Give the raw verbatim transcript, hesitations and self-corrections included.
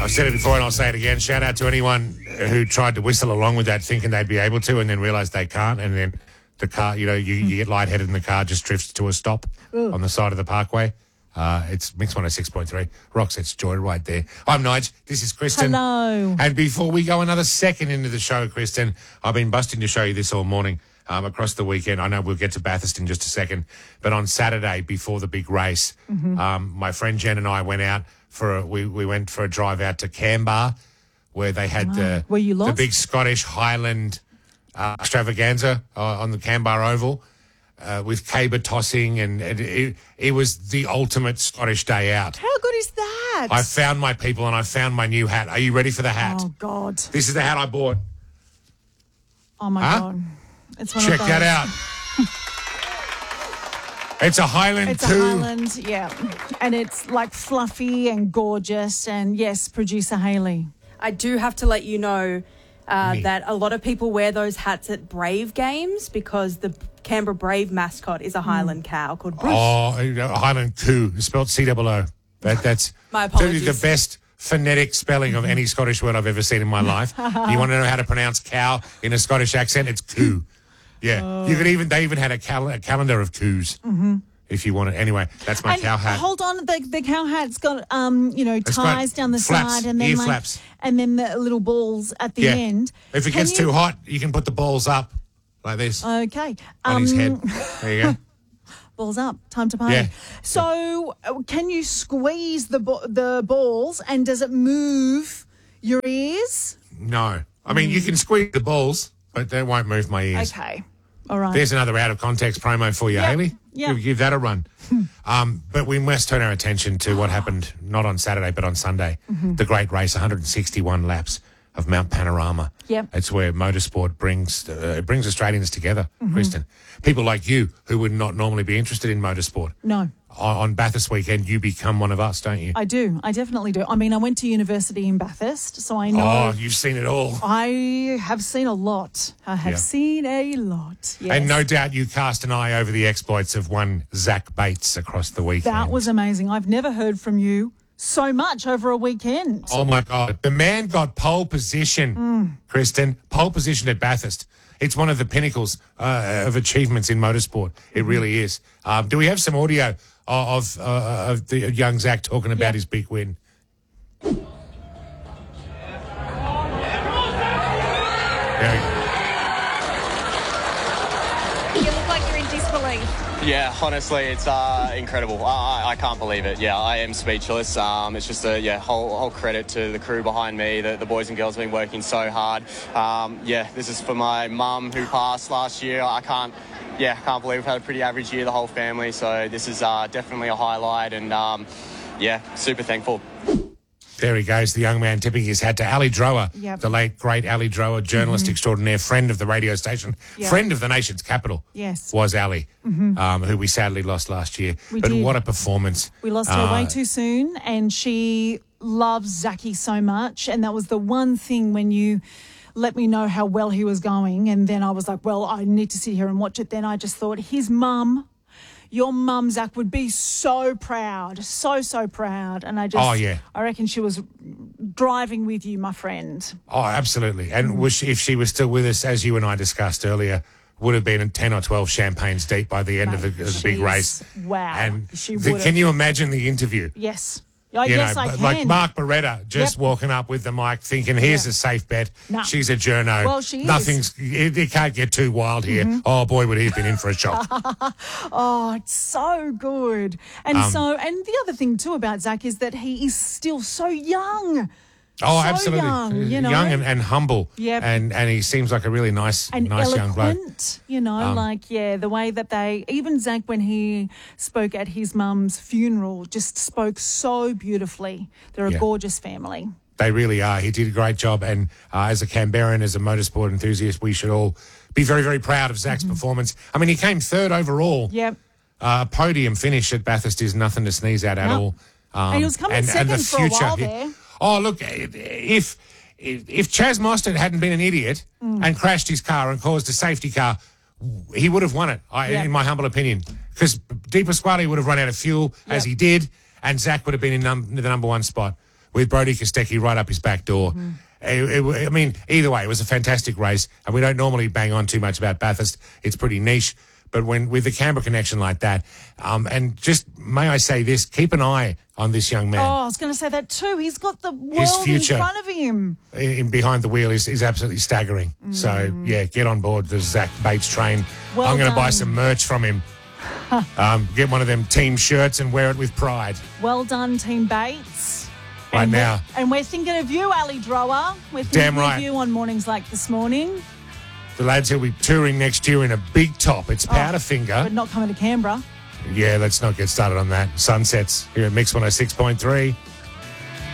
I've said it before and I'll say it again. Shout out to anyone who tried to whistle along with that thinking they'd be able to and then realised they can't, and then the car, you know, you, you get lightheaded and the car just drifts to a stop Ooh. on the side of the parkway. Uh, it's Mix one oh six point three. Roxette's Joy right there. I'm Nige. This is Kristen. Hello. And before we go another second into the show, Kristen, I've been busting to show you this all morning um, across the weekend. I know we'll get to Bathurst in just a second. But on Saturday, before the big race, mm-hmm. um, my friend Jen and I went out for a, we, we went for a drive out to Canberra where they had oh. the, Were you lost? the big Scottish Highland uh, extravaganza uh, on the Canberra Oval. Uh, with caber tossing, and it, it, it was the ultimate Scottish day out. How good is that? I found my people and I found my new hat. Are you ready for the hat? Oh, God. This is the hat I bought. Oh, my huh? God. It's one Check of those. that out. It's a Highland It's too. a Highland, yeah. And it's like fluffy and gorgeous. And, yes, producer Hayley. I do have to let you know uh, that a lot of people wear those hats at Brave games because the Canberra Brave mascot is a Highland mm. cow called Bruce. Oh, Highland Coo, spelled C O O. That, that's My apologies. the best phonetic spelling of any Scottish word I've ever seen in my life. You want to know how to pronounce cow in a Scottish accent? It's coo. Yeah, oh. you could even they even had a, cal- a calendar of coos. Mm-hmm. If you want it. Anyway, that's my and cow hat. Hold on, the, the cow hat's got, um, you know, it's ties down the flaps, side and then ear like, flaps. and then the little balls at the yeah. end. If it Can gets you... too hot, you can put the balls up like this. Okay. On um, his head. There you go. Balls up. Time to party. Yeah. So, uh, can you squeeze the bo- the balls and does it move your ears? No. I mean, mm. you can squeeze the balls, but they won't move my ears. Okay. All right. There's another out of context promo for you, yep. Hayley. Yeah. Give, give that a run. um, but we must turn our attention to what happened not on Saturday but on Sunday. Mm-hmm. The great race, one hundred sixty-one laps of Mount Panorama. Yep. It's where motorsport brings uh, it brings Australians together, mm-hmm. Kristen. People like you who would not normally be interested in motorsport. No. On, on Bathurst weekend, you become one of us, don't you? I do. I definitely do. I mean, I went to university in Bathurst, so I know. Oh, you've seen it all. I have seen a lot. I have yeah. seen a lot. Yes. And no doubt you cast an eye over the exploits of one Zach Bates across the weekend. That was amazing. I've never heard from you so much over a weekend. Oh, my God. The man got pole position, mm. Kristen. Pole position at Bathurst. It's one of the pinnacles uh, of achievements in motorsport. It really is. Um, do we have some audio of, uh, of the young Zach talking about yeah. his big win? There we go. You look like you're in disbelief. Yeah, honestly, it's uh, incredible. I, I can't believe it. Yeah, I am speechless. Um, it's just a yeah whole whole credit to the crew behind me. The, the boys and girls have been working so hard. Um, yeah, this is for my mum who passed last year. I can't. Yeah, I can't believe we've had a pretty average year, the whole family. So this is uh, definitely a highlight, and um, yeah, super thankful. There he goes, the young man tipping his hat to Ali Drower, yep. the late, great Ali Drower, journalist mm-hmm. extraordinaire, friend of the radio station, yep. friend of the nation's capital, yes. was Ali, mm-hmm. um, who we sadly lost last year. We but did. What a performance. We lost her uh, way too soon, and she loves Zachy so much, and that was the one thing when you let me know how well he was going, and then I was like, well, I need to sit here and watch it. Then I just thought, his mum... Your mum, Zach, would be so proud, so, so proud. And I just, oh, yeah. I reckon she was driving with you, my friend. Oh, absolutely. And mm. was she, if she was still with us, as you and I discussed earlier, would have been ten or twelve champagnes deep by the end Mate, of the, of the big race. Wow. And she the, can you imagine the interview? Yes. Oh, you yes, know, I can. like Mark Beretta just yep. walking up with the mic thinking, here's yeah. a safe bet. No. She's a journo. Well, she is. Nothing's, it, it can't get too wild here. Mm-hmm. Oh, boy, would he have been in for a shock. Oh, it's so good. And um, so, and the other thing, too, about Zach is that he is still so young. Oh, so absolutely. Young, you know? young and, and humble. Yep. And and he seems like a really nice, and nice young bloke. You know, um, like, yeah, the way that they, even Zach, when he spoke at his mum's funeral, just spoke so beautifully. They're a yeah. gorgeous family. They really are. He did a great job. And uh, as a Canberran, as a motorsport enthusiast, we should all be very, very proud of Zach's mm-hmm. performance. I mean, he came third overall. Yep. Uh, podium finish at Bathurst is nothing to sneeze at at no. all. Um, and he was coming and, second and the for future, a while there. Oh, look, if if Chaz Mostert hadn't been an idiot mm. and crashed his car and caused a safety car, he would have won it, I, yep. in my humble opinion. Because Di Pasquale would have run out of fuel, yep. as he did, and Zach would have been in num- the number one spot. with Brody Kostecki right up his back door. Mm-hmm. It, it, I mean, either way, it was a fantastic race, and we don't normally bang on too much about Bathurst. It's pretty niche. But when with the Canberra connection like that, um, and just, may I say this, keep an eye on this young man. Oh, I was going to say that too. He's got the world future. in front of him. In, in behind the wheel is, is absolutely staggering. Mm. So, yeah, get on board the Zach Bates train. Well I'm going to buy done. some merch from him. um, get one of them team shirts and wear it with pride. Well done, Team Bates. Right and now. We're, and we're thinking of you, Ali Drower. We're thinking Damn right. of you on mornings like this morning. The lads will be touring next year in a big top. It's Powderfinger. But not coming to Canberra. Yeah, let's not get started on that. Sunsets here at Mix one oh six point three.